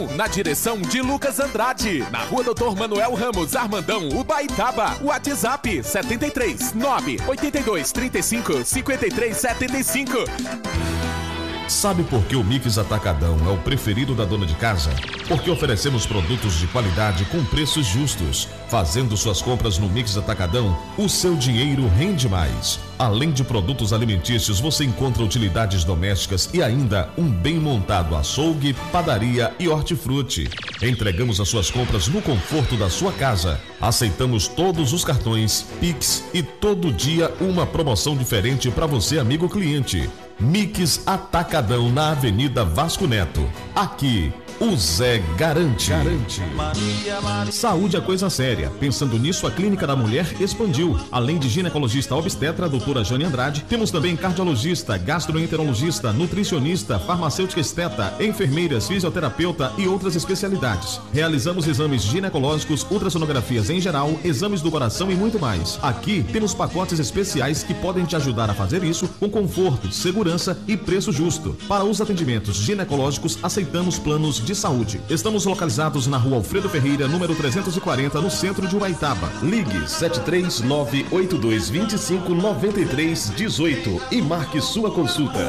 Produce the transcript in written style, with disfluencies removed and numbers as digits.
Na direção de Lucas Andrade, na Rua Doutor Manuel Ramos Armandão, Ubaitaba. WhatsApp 73 982 35 53 75. Sabe por que o Mix Atacadão é o preferido da dona de casa? Porque oferecemos produtos de qualidade com preços justos. Fazendo suas compras no Mix Atacadão, o seu dinheiro rende mais. Além de produtos alimentícios, você encontra utilidades domésticas e ainda um bem montado açougue, padaria e hortifruti. Entregamos as suas compras no conforto da sua casa. Aceitamos todos os cartões, Pix e todo dia uma promoção diferente para você, amigo cliente. Mix Atacadão na Avenida Vasco Neto. Aqui, o Zé garante. Saúde é coisa séria. Pensando nisso, a Clínica da Mulher expandiu. Além de ginecologista obstetra, doutora Jane Andrade, temos também cardiologista, gastroenterologista, nutricionista, farmacêutica esteta, enfermeiras, fisioterapeuta e outras especialidades. Realizamos exames ginecológicos, ultrassonografias em geral, exames do coração e muito mais. Aqui temos pacotes especiais que podem te ajudar a fazer isso com conforto, segurança e preço justo. Para os atendimentos ginecológicos, aceitamos planos de saúde. Estamos localizados na Rua Alfredo Ferreira, número 340, no centro de Ubaitaba. Ligue 73982259318 e marque sua consulta.